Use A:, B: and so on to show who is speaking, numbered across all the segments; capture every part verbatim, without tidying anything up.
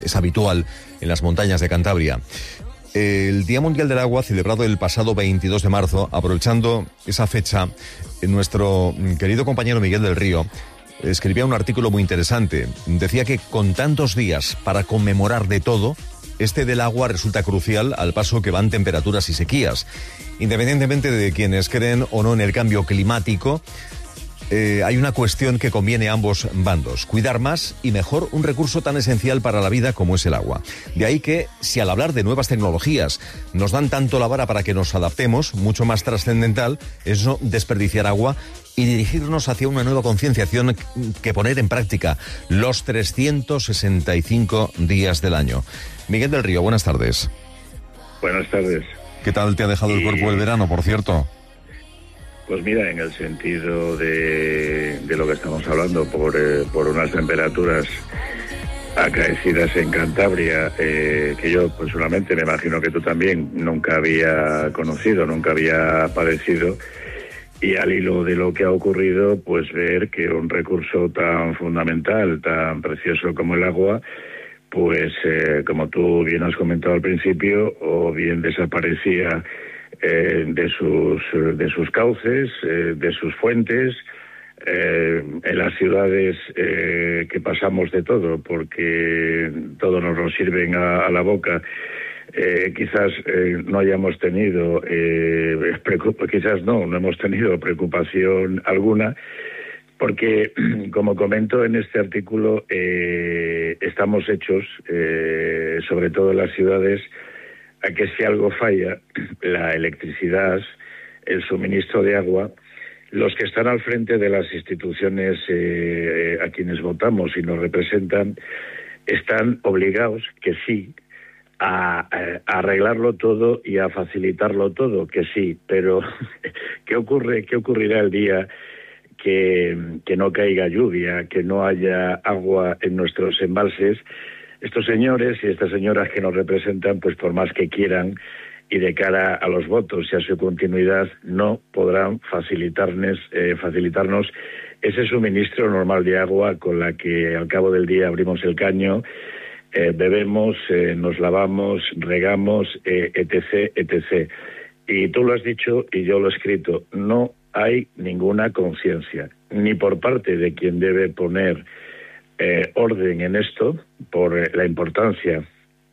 A: Es habitual en las montañas de Cantabria. El Día Mundial del Agua, celebrado el pasado veintidós de marzo, aprovechando esa fecha, nuestro querido compañero Miguel del Río escribía un artículo muy interesante. Decía que con tantos días para conmemorar de todo, este del agua resulta crucial al paso que van temperaturas y sequías. Independientemente de quienes creen o no en el cambio climático, Eh, hay una cuestión que conviene a ambos bandos: cuidar más y mejor un recurso tan esencial para la vida como es el agua. De ahí que, si al hablar de nuevas tecnologías nos dan tanto la vara para que nos adaptemos, mucho más trascendental es no desperdiciar agua y dirigirnos hacia una nueva concienciación que poner en práctica los trescientos sesenta y cinco días del año. Miguel del Río, buenas tardes.
B: Buenas tardes.
A: ¿Qué tal te ha dejado el cuerpo el verano, por cierto?
B: Pues mira, en el sentido de, de lo que estamos hablando, por, eh, por unas temperaturas acaecidas en Cantabria, eh, que yo personalmente, me imagino que tú también, nunca había conocido, nunca había padecido, y al hilo de lo que ha ocurrido, pues ver que un recurso tan fundamental, tan precioso como el agua, pues eh, como tú bien has comentado al principio, o bien desaparecía Eh, de sus de sus cauces, eh, de sus fuentes, eh, en las ciudades eh, que pasamos de todo, porque todo nos lo sirven a, a la boca. Eh, quizás eh, no hayamos tenido, eh, quizás no, no hemos tenido preocupación alguna, porque, como comento en este artículo, eh, estamos hechos, eh, sobre todo en las ciudades, a que si algo falla, la electricidad, el suministro de agua, los que están al frente de las instituciones eh, a quienes votamos y nos representan, están obligados, que sí, a, a arreglarlo todo y a facilitarlo todo, que sí, pero ¿qué ocurre? ¿Qué ocurrirá el día que, que no caiga lluvia, que no haya agua en nuestros embalses? Estos señores y estas señoras que nos representan, pues por más que quieran y de cara a los votos y a su continuidad, no podrán facilitarnos, eh, facilitarnos ese suministro normal de agua con la que al cabo del día abrimos el caño, eh, bebemos, eh, nos lavamos, regamos, eh, etc, etcétera. Y tú lo has dicho y yo lo he escrito, no hay ninguna conciencia, ni por parte de quien debe poner Eh, orden en esto, por eh, la importancia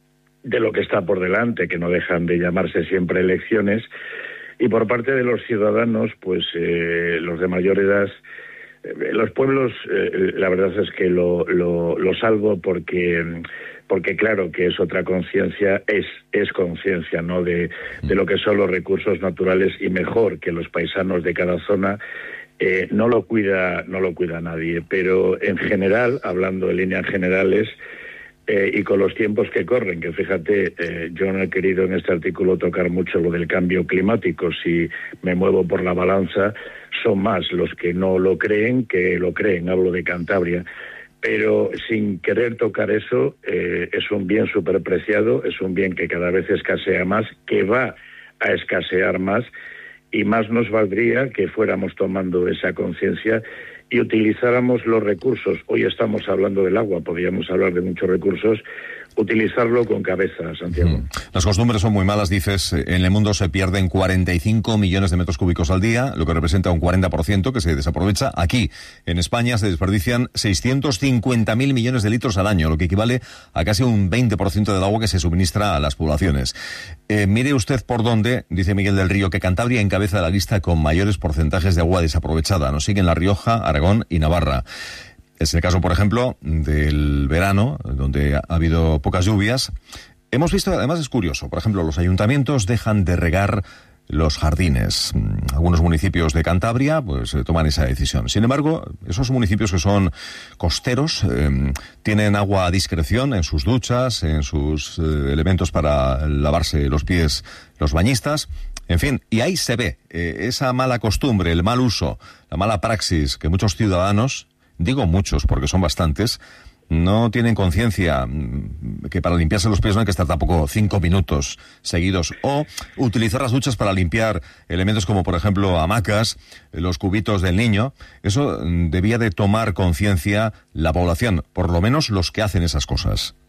B: de lo que está por delante, que no dejan de llamarse siempre elecciones, y por parte de los ciudadanos, pues eh, los de mayor edad, eh, los pueblos, eh, la verdad es que lo, lo, lo salvo porque, porque claro que es otra conciencia, es, es conciencia, ¿no?, de, de lo que son los recursos naturales, y mejor que los paisanos de cada zona. Eh, no lo cuida, no lo cuida nadie, pero en general, hablando en líneas generales, eh, y con los tiempos que corren, que fíjate, eh, yo no he querido en este artículo tocar mucho lo del cambio climático. Si me muevo por la balanza, son más los que no lo creen que lo creen, hablo de Cantabria, pero sin querer tocar eso, eh, es un bien superpreciado, es un bien que cada vez escasea más, que va a escasear más, y más nos valdría que fuéramos tomando esa conciencia y utilizáramos los recursos. Hoy estamos hablando del agua, podríamos hablar de muchos recursos, utilizarlo con cabeza, Santiago.
A: Mm. Las costumbres son muy malas, dices. En el mundo se pierden cuarenta y cinco millones de metros cúbicos al día, lo que representa un cuarenta por ciento que se desaprovecha. Aquí, en España, se desperdician seiscientos cincuenta mil millones de litros al año, lo que equivale a casi un veinte por ciento del agua que se suministra a las poblaciones. Eh, mire usted por dónde, dice Miguel del Río, que Cantabria encabeza la lista con mayores porcentajes de agua desaprovechada. Nos siguen La Rioja, Aragón y Navarra. Es el caso, por ejemplo, del verano, donde ha habido pocas lluvias. Hemos visto, además es curioso, por ejemplo, los ayuntamientos dejan de regar los jardines. Algunos municipios de Cantabria pues toman esa decisión. Sin embargo, esos municipios que son costeros eh, tienen agua a discreción en sus duchas, en sus eh, elementos para lavarse los pies los bañistas. En fin, y ahí se ve eh, esa mala costumbre, el mal uso, la mala praxis que muchos ciudadanos, digo muchos porque son bastantes, no tienen conciencia que para limpiarse los pies no hay que estar tampoco cinco minutos seguidos, o utilizar las duchas para limpiar elementos como, por ejemplo, hamacas, los cubitos del niño. Eso debía de tomar conciencia la población, por lo menos los que hacen esas cosas.